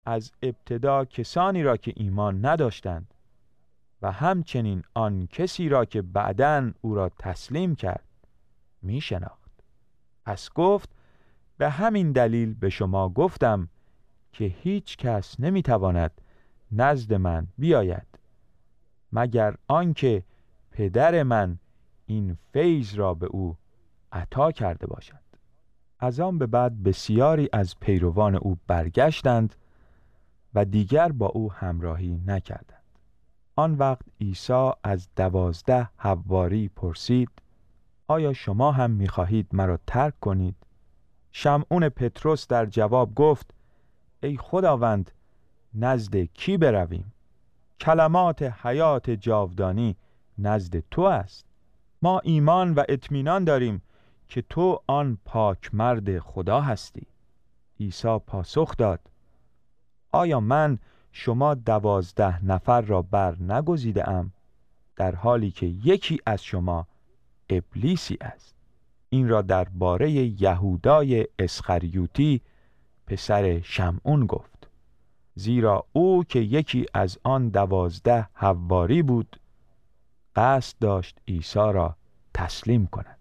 از ابتدا کسانی را که ایمان نداشتند و همچنین آن کسی را که بعداً او را تسلیم کرد می شناخت. پس گفت به همین دلیل به شما گفتم که هیچ کس نمی تواند نزد من بیاید مگر آنکه پدر من این فیض را به او عطا کرده باشد. از آن به بعد بسیاری از پیروان او برگشتند و دیگر با او همراهی نکردند. آن وقت عیسی از 12 حواری پرسید: آیا شما هم می‌خواهید مرا ترک کنید؟ شمعون پطرس در جواب گفت: ای خداوند، نزد کی برویم؟ کلمات حیات جاودانی نزد تو است. ما ایمان و اطمینان داریم که تو آن پاک مرد خدا هستی. عیسی پاسخ داد: آیا من شما 12 نفر را بر نگزیده ام در حالی که یکی از شما ابلیسی است؟ این را درباره یهودای اسخریوطی پسر شمعون گفت، زیرا او که یکی از آن 12 حواری بود قصد داشت عیسی را تسلیم کند.